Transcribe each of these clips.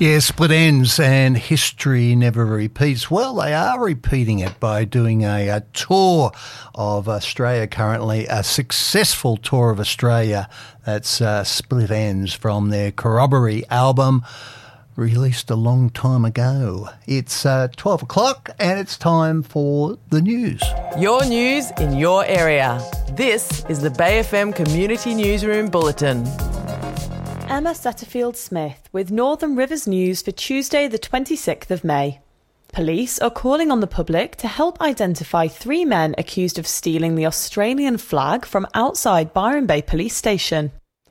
Yeah, split ends and history never repeats. Well, they are repeating it by doing a tour of Australia currently, a successful tour of Australia. That's Split Ends from their Corroboree album, released a long time ago. It's 12 o'clock and it's time for the news. Your news in your area. This is the Bay FM Community Newsroom Bulletin. Emma Setterfield-Smith with Northern Rivers News for Tuesday the 26th of May. Police are calling on the public to help identify 3 men accused of stealing the Australian flag from outside Byron Bay Police Station.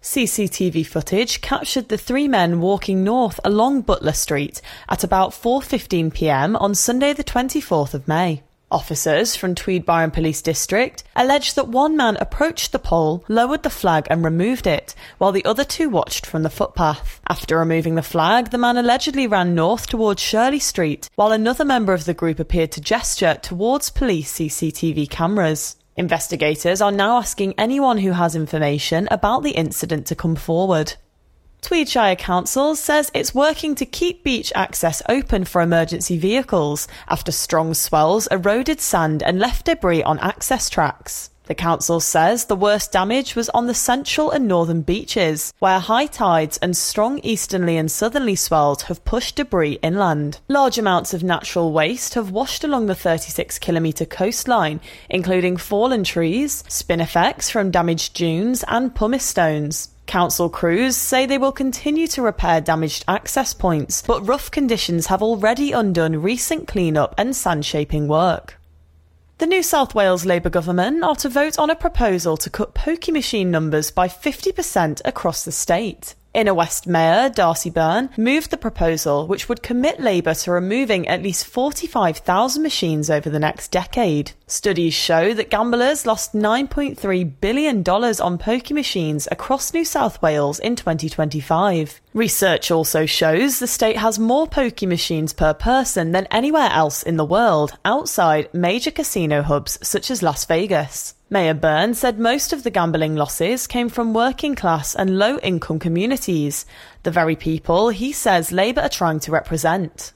CCTV footage captured the 3 men walking north along Butler Street at about 4:15 p.m. on Sunday the 24th of May. Officers from Tweed Byron Police District alleged that one man approached the pole, lowered the flag and removed it, while the other 2 watched from the footpath. After removing the flag, the man allegedly ran north towards Shirley Street, while another member of the group appeared to gesture towards police CCTV cameras. Investigators are now asking anyone who has information about the incident to come forward. Tweed Shire Council says it's working to keep beach access open for emergency vehicles after strong swells eroded sand and left debris on access tracks. The council says the worst damage was on the central and northern beaches, where high tides and strong easterly and southerly swells have pushed debris inland. Large amounts of natural waste have washed along the 36-kilometre coastline, including fallen trees, spinifex from damaged dunes and pumice stones. Council crews say they will continue to repair damaged access points, but rough conditions have already undone recent clean-up and sand-shaping work. The New South Wales Labour government are to vote on a proposal to cut pokie machine numbers by 50% across the state. Inner West Mayor Darcy Byrne moved the proposal, which would commit Labour to removing at least 45,000 machines over the next decade. Studies show that gamblers lost $9.3 billion on pokie machines across New South Wales in 2025. Research also shows the state has more pokie machines per person than anywhere else in the world, outside major casino hubs such as Las Vegas. Mayor Byrne said most of the gambling losses came from working class and low-income communities, the very people he says Labour are trying to represent.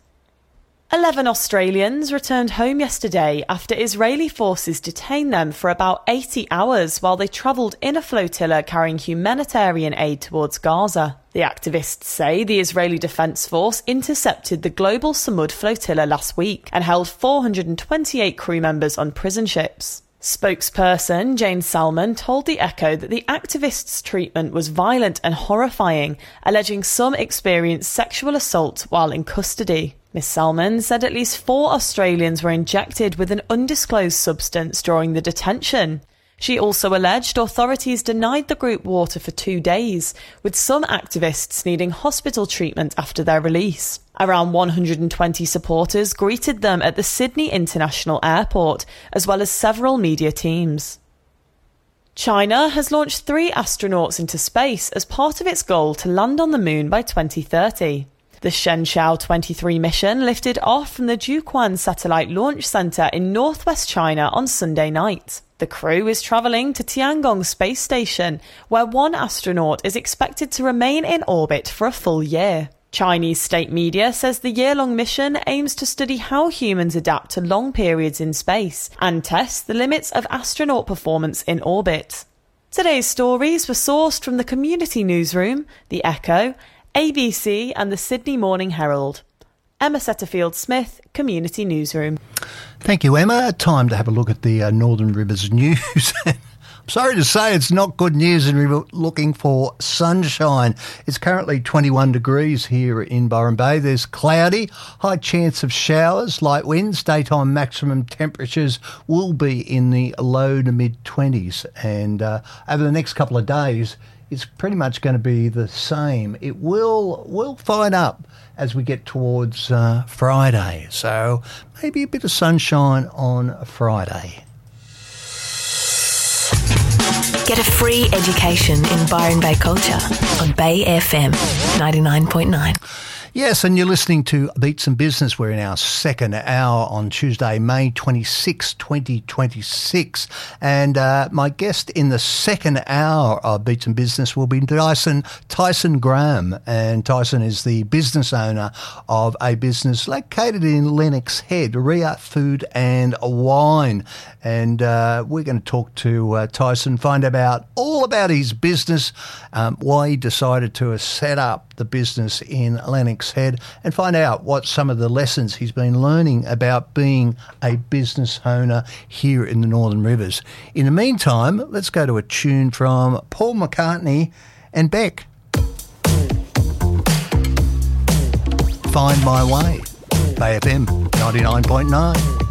11 Australians returned home yesterday after Israeli forces detained them for about 80 hours while they travelled in a flotilla carrying humanitarian aid towards Gaza. The activists say the Israeli Defence Force intercepted the Global Samud flotilla last week and held 428 crew members on prison ships. Spokesperson Jane Salmon told The Echo that the activists' treatment was violent and horrifying, alleging some experienced sexual assault while in custody. Ms Salmon said at least 4 Australians were injected with an undisclosed substance during the detention. She also alleged authorities denied the group water for 2 days, with some activists needing hospital treatment after their release. Around 120 supporters greeted them at the Sydney International Airport, as well as several media teams. China has launched 3 astronauts into space as part of its goal to land on the moon by 2030. The Shenzhou 23 mission lifted off from the Jiuquan Satellite Launch Center in northwest China on Sunday night. The crew is travelling to Tiangong Space Station, where 1 astronaut is expected to remain in orbit for a full year. Chinese state media says the year-long mission aims to study how humans adapt to long periods in space and test the limits of astronaut performance in orbit. Today's stories were sourced from the Community Newsroom, The Echo, ABC and the Sydney Morning Herald. Emma Setterfield-Smith, Community Newsroom. Thank you, Emma. Time to have a look at the Northern Rivers news. I'm sorry to say it's not good news and we're looking for sunshine. It's currently 21 degrees here in Byron Bay. There's cloudy, high chance of showers, light winds. Daytime maximum temperatures will be in the low to mid-20s. And over the next couple of days, it's pretty much going to be the same. It will fine up as we get towards Friday. So maybe a bit of sunshine on Friday. Get a free education in Byron Bay culture on Bay FM 99.9. Yes, and you're listening to Beats and Business. We're in our second hour on Tuesday, May 26, 2026. And my guest in the second hour of Beats and Business will be Tyson Graham. And Tyson is the business owner of a business located in Lennox Head, Ria Food and Wine. And we're going to talk to Tyson, find out all about his business, why he decided to set up the business in Lennox Head, and find out what some of the lessons he's been learning about being a business owner here in the Northern Rivers. In the meantime, let's go to a tune from Paul McCartney and Beck. Find My Way, Bay FM 99.9.